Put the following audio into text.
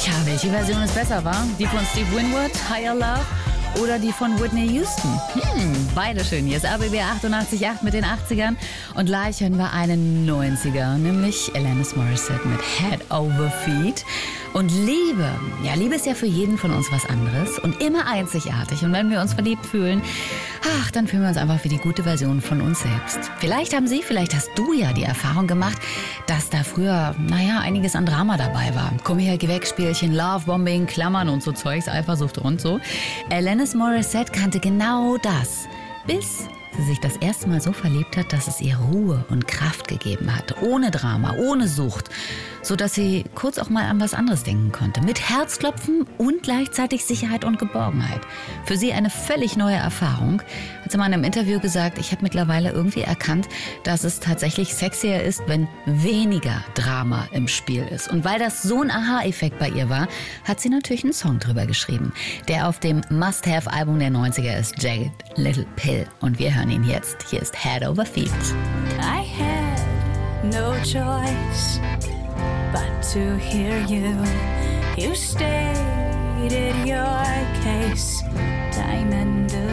Tja, welche Version ist besser, war? Die von Steve Winwood, Higher Love, oder die von Whitney Houston? Beide schön. Hier ist RBB 88.8 mit den 80ern. Und gleich hören wir einen 90er, nämlich Alanis Morissette mit Head Over Feet. Und Liebe, ja, Liebe ist ja für jeden von uns was anderes und immer einzigartig. Und wenn wir uns verliebt fühlen, dann fühlen wir uns einfach wie die gute Version von uns selbst. Vielleicht hast du ja die Erfahrung gemacht, dass da früher, einiges an Drama dabei war. Komm her, geh weg, Spielchen, Lovebombing, Klammern und so Zeugs, Eifersucht und so. Alanis Morissette kannte genau das, bis sie sich das erste Mal so verliebt hat, dass es ihr Ruhe und Kraft gegeben hat. Ohne Drama, ohne Sucht. Sodass sie kurz auch mal an was anderes denken konnte. Mit Herzklopfen und gleichzeitig Sicherheit und Geborgenheit. Für sie eine völlig neue Erfahrung. Hat sie mal in einem Interview gesagt, ich habe mittlerweile irgendwie erkannt, dass es tatsächlich sexier ist, wenn weniger Drama im Spiel ist. Und weil das so ein Aha-Effekt bei ihr war, hat sie natürlich einen Song drüber geschrieben. Der auf dem Must-Have-Album der 90er ist Jagged Little Pill. Und wir hören ihn jetzt. Hier ist Head Over Feet. I had no choice but to hear you. You stated your case time and